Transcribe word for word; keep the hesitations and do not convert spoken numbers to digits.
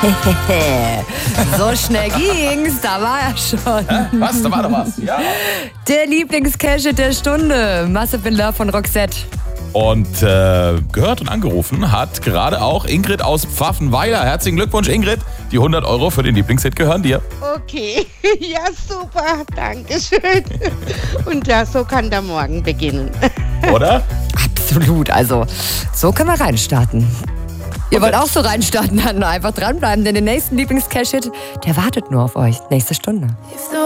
So schnell ging's, da war er schon. Hä? Was? Da war doch was. Ja. Der Lieblingscache der Stunde, Massive in Love von Roxette. Und äh, gehört und angerufen hat gerade auch Ingrid aus Pfaffenweiler. Herzlichen Glückwunsch, Ingrid. Die hundert Euro für den Lieblingshit gehören dir. Okay, ja super, danke schön. Und ja, so kann der Morgen beginnen. Oder? Absolut, also so können wir reinstarten. Ihr wollt auch so reinstarten, dann einfach dranbleiben, denn der nächste Lieblingscache-Hit, der wartet nur auf euch. Nächste Stunde.